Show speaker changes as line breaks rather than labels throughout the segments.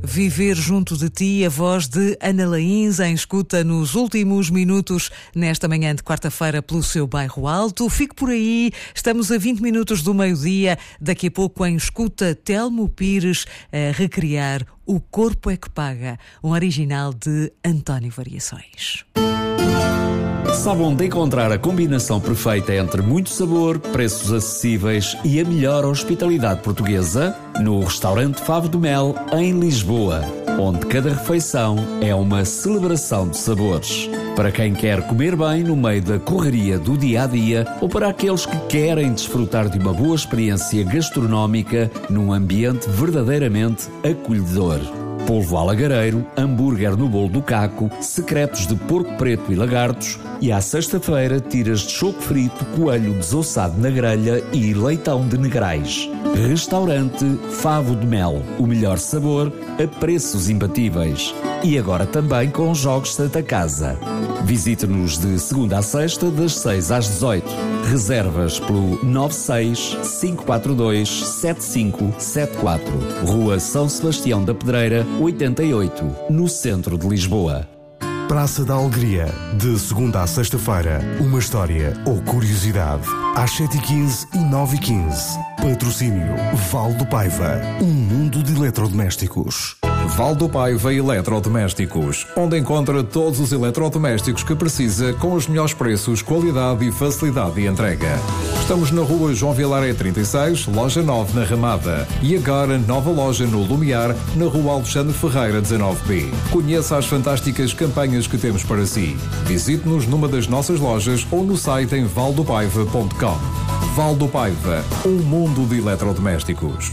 Viver junto de ti, a voz de Ana Laíns, em escuta nos últimos minutos, nesta manhã de quarta-feira, pelo seu bairro Alto. Fique por aí, estamos a 20 minutos do meio-dia. Daqui a pouco, em escuta, Telmo Pires a recriar O Corpo é que Paga, um original de António Variações.
Sabe onde encontrar a combinação perfeita entre muito sabor, preços acessíveis e a melhor hospitalidade portuguesa? No restaurante Favo do Mel, em Lisboa, onde cada refeição é uma celebração de sabores. Para quem quer comer bem no meio da correria do dia-a-dia ou para aqueles que querem desfrutar de uma boa experiência gastronómica num ambiente verdadeiramente acolhedor. Polvo alagareiro, hambúrguer no bolo do caco, secretos de porco preto e lagartos e à sexta-feira tiras de choco frito, coelho desossado na grelha e leitão de negrais. Restaurante Favo de Mel, o melhor sabor a preços imbatíveis. E agora também com jogos Santa Casa. Visite-nos de segunda a sexta, das 6 às 18. Reservas pelo 96 542 7574. Rua São Sebastião da Pedreira, 88, no centro de Lisboa.
Praça da Alegria, de segunda à sexta-feira, uma história ou curiosidade. Às 7h15 e 9h15. Patrocínio Val do Paiva, um mundo de eletrodomésticos.
Val do Paiva Eletrodomésticos, onde encontra todos os eletrodomésticos que precisa com os melhores preços, qualidade e facilidade de entrega. Estamos na rua João Vilaré 36, loja 9 na Ramada. E agora nova loja no Lumiar, na rua Alexandre Ferreira 19B. Conheça as fantásticas campanhas que temos para si. Visite-nos numa das nossas lojas ou no site em valdopaiva.com. Val do Paiva, um mundo de eletrodomésticos.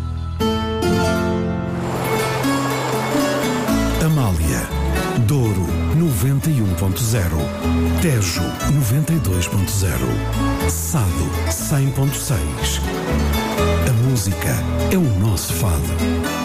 Amália, Douro 91.0, Tejo 92.0, Sado 100.6. A música é o nosso fado.